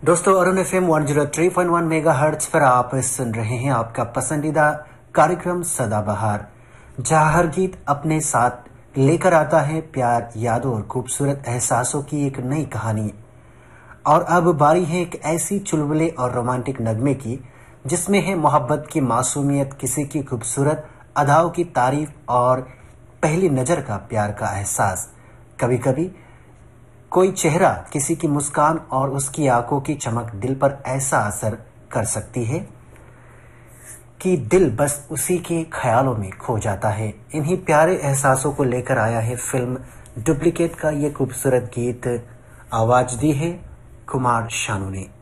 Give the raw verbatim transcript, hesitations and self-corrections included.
दोस्तों Arun F M one zero three point one mega hertz पर आप सुन रहे हैं आपका पसंदीदा कार्यक्रम सदाबहार, जहां हर गीत अपने साथ लेकर आता है प्यार, यादों और खूबसूरत एहसासों की एक नई कहानी। और अब बारी है एक ऐसी चुलबुले और रोमांटिक नगमे की जिसमें है मोहब्बत की मासूमियत, किसी की खूबसूरत अदाओं की तारीफ और पहली नजर का प्यार का एहसास। कभी कभी कोई चेहरा, किसी की मुस्कान और उसकी आंखों की चमक दिल पर ऐसा असर कर सकती है कि दिल बस उसी के ख्यालों में खो जाता है। इन्हीं प्यारे एहसासों को लेकर आया है फिल्म डुप्लीकेट का ये खूबसूरत गीत। आवाज दी है कुमार शानू ने।